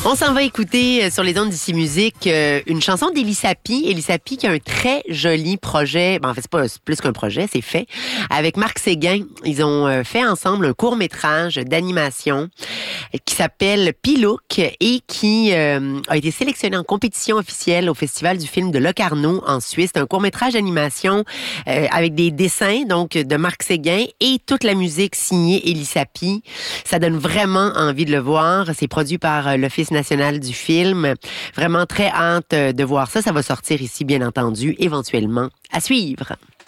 On s'en va écouter sur les ondes d'ici musique une chanson d'Élie Sapi. Élie Sapi qui a un très joli projet. En fait, c'est pas plus qu'un projet, c'est fait. Avec Marc Séguin, ils ont fait ensemble un court-métrage d'animation qui s'appelle Pilouk et qui a été sélectionné en compétition officielle au Festival du film de Locarno en Suisse. C'est un court-métrage d'animation avec des dessins donc de Marc Séguin et toute la musique signée Élie Sapi. Ça donne vraiment envie de le voir. C'est produit par l'Office national du film. Vraiment très hâte de voir ça. Ça va sortir ici, bien entendu, éventuellement à suivre.